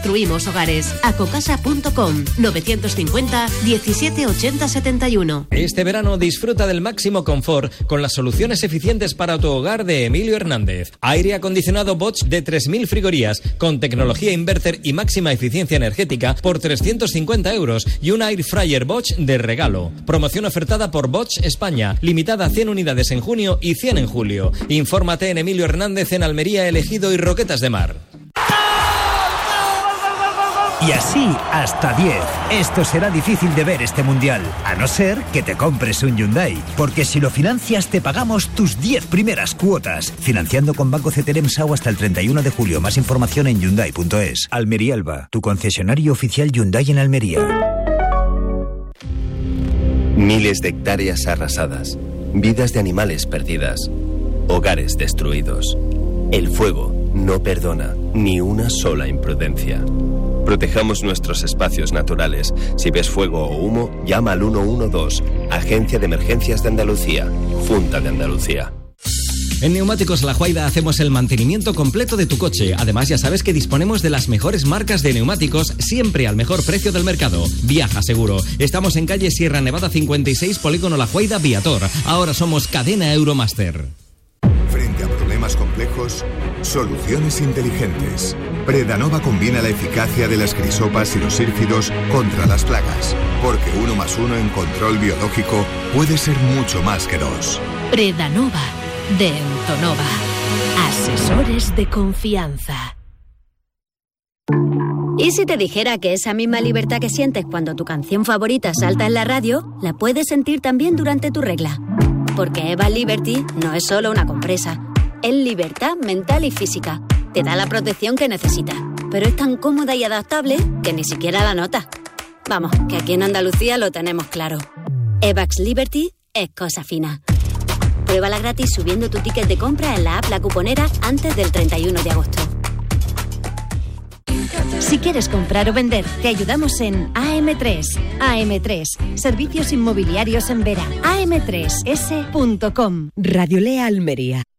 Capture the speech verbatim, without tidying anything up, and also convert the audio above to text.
construimos hogares. acocasa punto com, novecientos cincuenta, diecisiete ochenta setenta y uno. Este verano disfruta del máximo confort con las soluciones eficientes para tu hogar de Emilio Hernández. Aire acondicionado Bosch de tres mil frigorías con tecnología inverter y máxima eficiencia energética por trescientos cincuenta euros y un air fryer Bosch de regalo. Promoción ofertada por Bosch España, limitada a cien unidades en junio y cien en julio. Infórmate en Emilio Hernández en Almería, Elegido y Roquetas de Mar. Y así hasta diez. Esto será difícil de ver este mundial, a no ser que te compres un Hyundai. Porque si lo financias te pagamos tus diez primeras cuotas. Financiando con Banco Ceterem S A U hasta el treinta y uno de julio. Más información en Hyundai punto es. Almería Elba, tu concesionario oficial Hyundai en Almería. Miles de hectáreas arrasadas. Vidas de animales perdidas. Hogares destruidos. El fuego no perdona ni una sola imprudencia. Protejamos nuestros espacios naturales. Si ves fuego o humo, llama al uno uno dos. Agencia de Emergencias de Andalucía. Junta de Andalucía. En Neumáticos La Juaida hacemos el mantenimiento completo de tu coche. Además, ya sabes que disponemos de las mejores marcas de neumáticos, siempre al mejor precio del mercado. Viaja seguro. Estamos en calle Sierra Nevada cincuenta y seis, Polígono La Juaida, Viator. Ahora somos Cadena Euromaster. Frente a problemas complejos, soluciones inteligentes. Predanova combina la eficacia de las crisopas y los sírfidos contra las plagas, porque uno más uno en control biológico puede ser mucho más que dos. Predanova, de Eutonova. Asesores de confianza. ¿Y si te dijera que esa misma libertad que sientes cuando tu canción favorita salta en la radio, la puedes sentir también durante tu regla? Porque Eva Liberty no es solo una compresa, es libertad mental y física. Te da la protección que necesitas, pero es tan cómoda y adaptable que ni siquiera la notas. Vamos, que aquí en Andalucía lo tenemos claro. Evax Liberty es cosa fina. Pruébala gratis subiendo tu ticket de compra en la app La Cuponera antes del treinta y uno de agosto. Si quieres comprar o vender, te ayudamos en A M tres. A M tres, servicios inmobiliarios en Vera. A M tres S punto com. Radio Lea Almería.